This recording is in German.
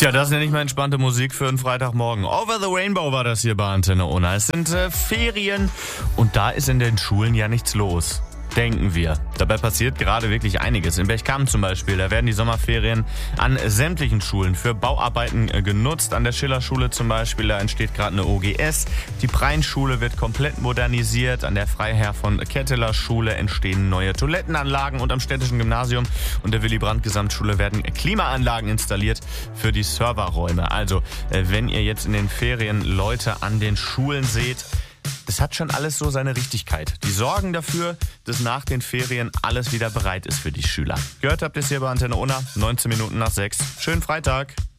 Tja, das nenne ich mal entspannte Musik für einen Freitagmorgen. Over the Rainbow war das hier bei Antenne Unna. Es sind Ferien und da ist in den Schulen ja nichts los. Denken wir. Dabei passiert gerade wirklich einiges. In Berchtesgaden zum Beispiel, da werden die Sommerferien an sämtlichen Schulen für Bauarbeiten genutzt. An der Schillerschule zum Beispiel, da entsteht gerade eine OGS. Die Preinschule wird komplett modernisiert. An der Freiherr von Ketteler Schule entstehen neue Toilettenanlagen und am Städtischen Gymnasium und der Willy Brandt Gesamtschule werden Klimaanlagen installiert für die Serverräume. Also, wenn ihr jetzt in den Ferien Leute an den Schulen seht, das hat schon alles so seine Richtigkeit. Die sorgen dafür, dass nach den Ferien alles wieder bereit ist für die Schüler. Gehört habt ihr es hier bei Antenne Unna, 19 Minuten nach 6. Schönen Freitag.